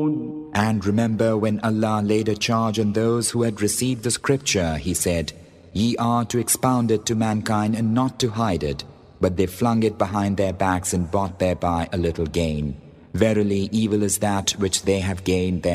And remember when Allah laid a charge on those who had received the scripture, He said, "Ye are to expound it to mankind and not to hide it." But they flung it behind their backs and bought thereby a little gain. Verily, evil is that which they have gained